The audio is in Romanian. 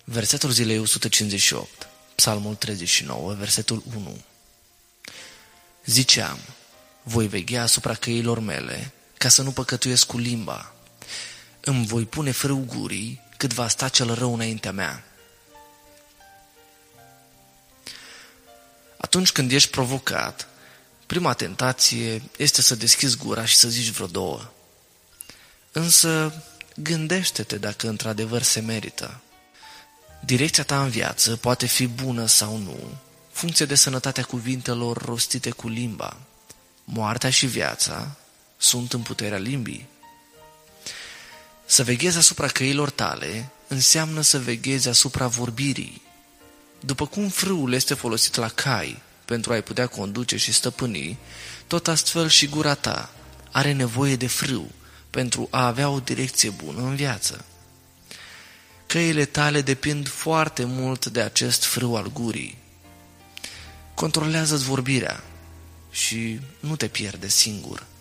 Versetul zilei 158, Psalmul 39, versetul 1. Ziceam, voi veghea asupra căilor mele, ca să nu păcătuiesc cu limba. Îmi voi pune frâu gurii, cât va sta cel rău înaintea mea. Atunci când ești provocat, prima tentație este să deschizi gura și să zici vreo două. Însă, gândește-te dacă într-adevăr se merită. Direcția ta în viață poate fi bună sau nu, funcție de sănătatea cuvintelor rostite cu limba. Moartea și viața sunt în puterea limbii. Să veghezi asupra căilor tale înseamnă să veghezi asupra vorbirii. După cum frâul este folosit la cai pentru a-i putea conduce și stăpâni, tot astfel și gura ta are nevoie de frâu pentru a avea o direcție bună în viață. Căile tale depind foarte mult de acest frâu al gurii. Controlează-ți vorbirea și nu te pierde singur.